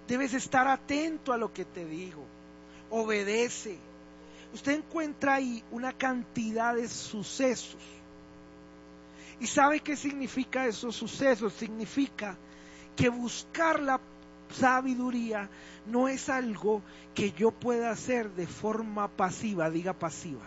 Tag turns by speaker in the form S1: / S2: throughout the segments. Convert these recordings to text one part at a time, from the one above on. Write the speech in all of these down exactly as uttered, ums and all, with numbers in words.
S1: Debes estar atento a lo que te digo. Obedece. Usted encuentra ahí una cantidad de sucesos. ¿Y sabe qué significa esos sucesos? Significa que buscar la sabiduría no es algo que yo pueda hacer de forma pasiva, diga pasiva.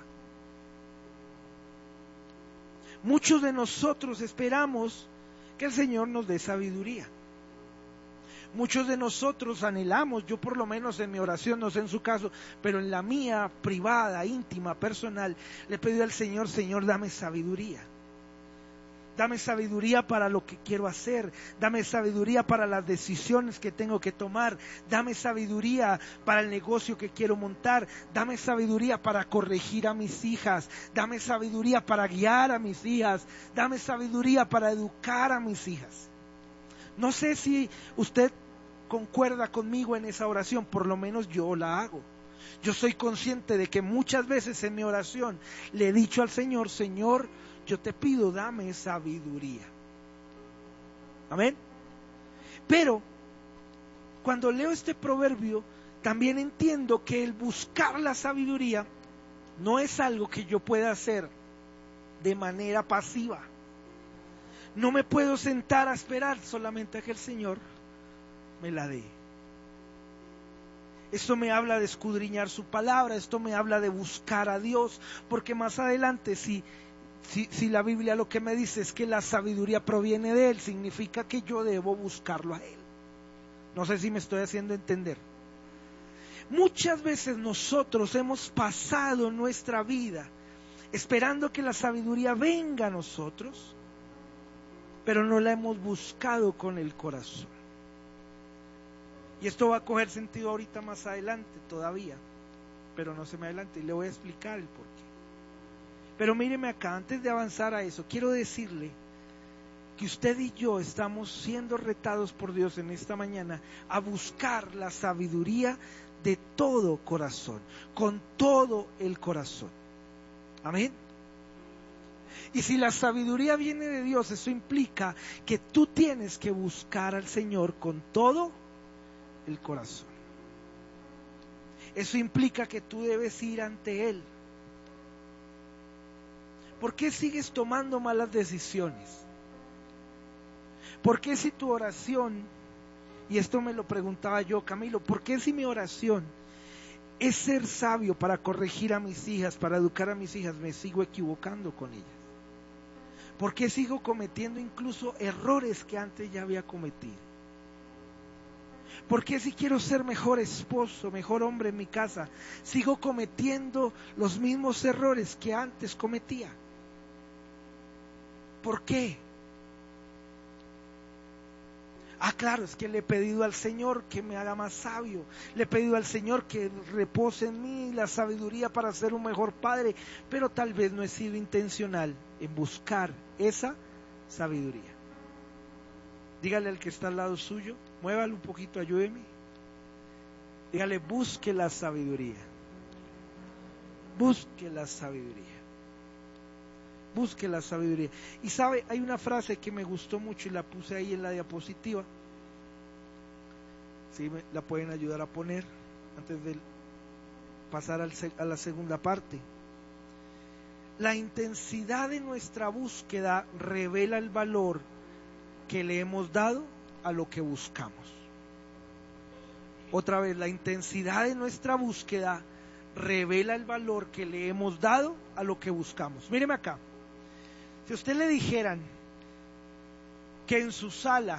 S1: Muchos de nosotros esperamos que el Señor nos dé sabiduría. Muchos de nosotros anhelamos, yo por lo menos en mi oración, no sé en su caso, pero en la mía privada, íntima, personal, le pido al Señor, Señor, dame sabiduría. Dame sabiduría para lo que quiero hacer. Dame sabiduría para las decisiones que tengo que tomar. Dame sabiduría para el negocio que quiero montar. Dame sabiduría para corregir a mis hijas. Dame sabiduría para guiar a mis hijas. Dame sabiduría para educar a mis hijas. No sé si usted concuerda conmigo en esa oración, por lo menos yo la hago. Yo soy consciente de que muchas veces en mi oración le he dicho al Señor, Señor, yo te pido, dame sabiduría. Amén. Pero cuando leo este proverbio, también entiendo que el buscar la sabiduría no es algo que yo pueda hacer de manera pasiva. No me puedo sentar a esperar solamente a que el Señor me la dé. Esto me habla de escudriñar su palabra, esto me habla de buscar a Dios, porque más adelante si, si, si la Biblia lo que me dice es que la sabiduría proviene de Él, significa que yo debo buscarlo a Él. No sé si me estoy haciendo entender. Muchas veces nosotros hemos pasado nuestra vida esperando que la sabiduría venga a nosotros, pero no la hemos buscado con el corazón. Y esto va a coger sentido ahorita más adelante todavía, pero no se me adelante y le voy a explicar el porqué. Pero míreme acá, antes de avanzar a eso, quiero decirle que usted y yo estamos siendo retados por Dios en esta mañana a buscar la sabiduría de todo corazón, con todo el corazón. Amén. Y si la sabiduría viene de Dios, eso implica que tú tienes que buscar al Señor con todo el corazón. Eso implica que tú debes ir ante Él. ¿Por qué sigues tomando malas decisiones? ¿Por qué si tu oración, y esto me lo preguntaba yo, Camilo, ¿por qué si mi oración es ser sabio para corregir a mis hijas, para educar a mis hijas, me sigo equivocando con ellas? ¿Por qué sigo cometiendo incluso errores que antes ya había cometido? ¿Por qué si quiero ser mejor esposo, mejor hombre en mi casa, sigo cometiendo los mismos errores que antes cometía? ¿Por qué? Ah, claro, es que le he pedido al Señor que me haga más sabio. Le he pedido al Señor que repose en mí la sabiduría para ser un mejor padre, pero tal vez no he sido intencional en buscar esa sabiduría. Dígale al que está al lado suyo, muévalo un poquito, ayúdeme. Dígale, busque la sabiduría. Busque la sabiduría. Busque la sabiduría. Y sabe, hay una frase que me gustó mucho y la puse ahí en la diapositiva. ¿Sí? ¿Me la pueden ayudar a poner antes de pasar al, a la segunda parte? La intensidad de nuestra búsqueda revela el valor que le hemos dado a lo que buscamos. Otra vez, la intensidad de nuestra búsqueda revela el valor que le hemos dado a lo que buscamos. Míreme acá. Si a usted le dijeran que en su sala